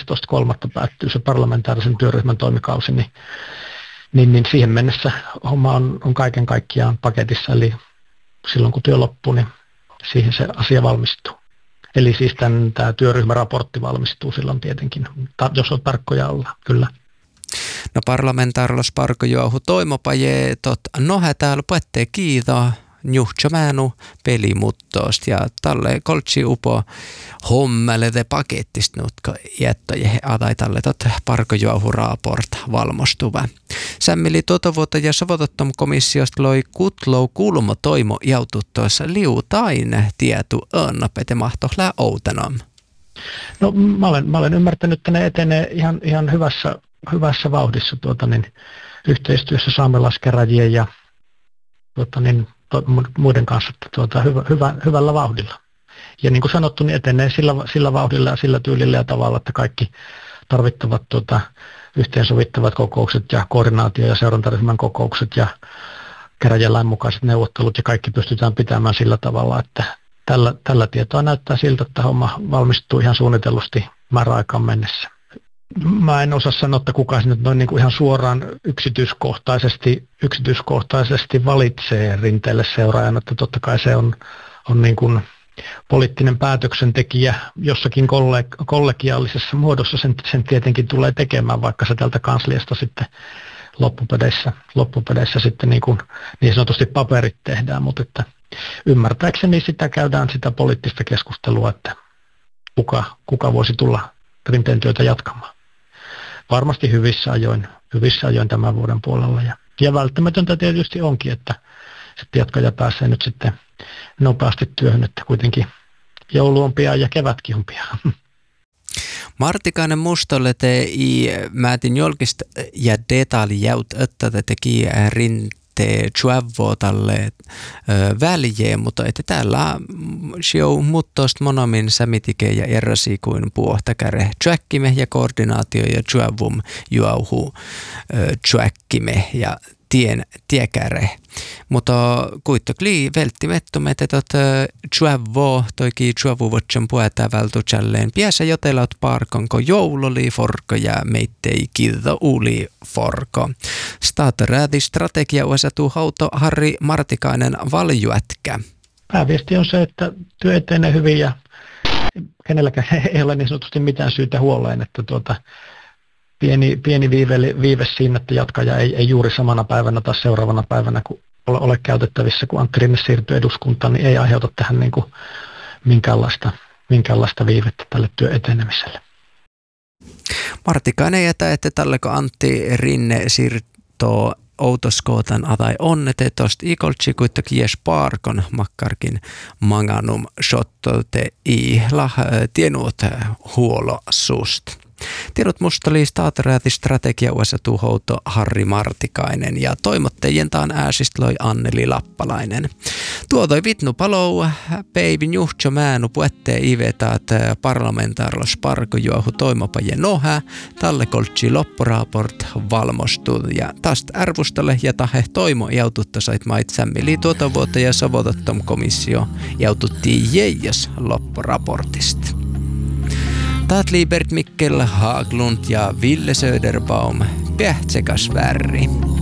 15.3. päättyy se parlamentaarisen työryhmän toimikausi, niin siihen mennessä homma on kaiken kaikkiaan paketissa, eli silloin kun työ loppuu, niin siihen se asia valmistuu. Eli siis tämä työryhmäraportti valmistuu silloin tietenkin, jos on tarkkoja olla, kyllä. No parlamentaarlos parkojuohu toimopaje nohä täällä puettee kiitoa juhtsamäänu pelimuttost ja talle koltsi upo hommele de pakettist nutka jättäjä adai talle parkojuohu raport valmostuva. Sämmeli vuotta ja savotottom komissiosta loi kutlou kulmo toimo jaututtoissa liutain tietu önnapete mahtohlää outenom. No mä olen ymmärtänyt, että ne etenee ihan hyvässä vauhdissa yhteistyössä saamelaiskäräjien ja muiden kanssa hyvällä vauhdilla. Ja niin kuin sanottu, niin etenee sillä vauhdilla ja sillä tyylillä ja tavalla, että kaikki tarvittavat yhteensovittavat kokoukset ja koordinaatio- ja seurantaryhmän kokoukset ja käräjälain mukaiset neuvottelut ja kaikki pystytään pitämään sillä tavalla, että tällä tietoa näyttää siltä, että homma valmistuu ihan suunnitellusti määräaikaan mennessä. Mä en osaa sanoa, että kuka sinne noin niin kuin ihan suoraan yksityiskohtaisesti valitsee Rinteelle seuraajan, että totta kai se on niin kuin poliittinen päätöksentekijä jossakin kollegiaalisessa muodossa sen tietenkin tulee tekemään, vaikka se tältä kansliasta sitten loppupeleissä sitten niin sanotusti paperit tehdään, mutta että ymmärtääkseni käydään sitä poliittista keskustelua, että kuka voisi tulla Rinteen työtä jatkamaan. Varmasti hyvissä ajoin tämän vuoden puolella ja välttämätöntä tietysti onkin, että sitten jatkaja pääsee nyt sitten nopeasti työhön, että kuitenkin joulu on pian ja kevätkin on pian. Martikainen mustolle te määtin julkista ja detaljäut, että te teki Rinte Chuavotalle väljeen, mutta että täällä show muttost monomin sämitike ja eräsi kuin puohtakäre tjäkkime ja koordinaatio ja Chuavum juauhu tjäkkime ja tiekäre. Mutta kuitenkin välttämättömät, että Chuavo toiki Chuavuvatsen puetaan vältutjalleen piässä jotelat parkonko joululi forko ja meittei kido uli forko. Staaterädi strategia osatu hauto Harri Martikainen valjuätkä. Pääviesti on se, että työ etenee hyvin ja kenelläkään ei ole niin sanotusti mitään syytä huoleen, että pieni viive siinä, että jatkaja ei juuri samana päivänä tai seuraavana päivänä kun ole käytettävissä, kun Antti Rinne siirtyy eduskuntaan, niin ei aiheuta tähän niin kuin minkäänlaista viivettä tälle työ etenemiselle. Martikainen jätä, että tälle kun Antti Rinne siirtyy outoskootan adai onnete tosta ikoltsi kuitenkin jes parkon makkarkin manganum shottote tienuut huolo sust. Tiedot musta oli staateräti strategia osatu houto Harri Martikainen ja toimottajien taan ääsistä loi Anneli Lappalainen. Tuotoi vitnu palou, peivin juhtso määnu puettee ivetaat parlamentaarlos parkojuohu toimopajen nohä, talle koltsi loppuraport valmostuu ja tästä arvustalle ja tahe toimo jaututta sait maitsämmili tuota vuotta ja savotottom komissio jaututtiin jeijas loppuraportista. Taat Bert Mikkel, Haglund ja Ville Söderbaum, Pähtsekas Värri.